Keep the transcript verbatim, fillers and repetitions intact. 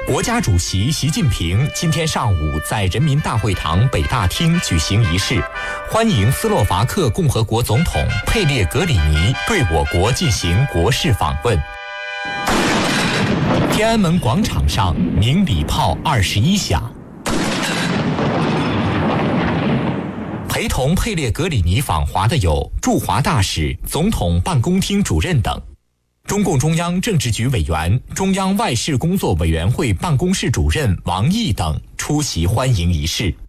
国家主席习近平今天上午在人民大会堂北大厅举行仪式，欢迎斯洛伐克共和国总统佩列格里尼对我国进行国事访问。天安门广场上鸣礼炮二十一响。陪同佩列格里尼访华的有驻华大使、总统办公厅主任等。中共中央政治局委员、中央外事工作委员会办公室主任王毅等出席欢迎仪式。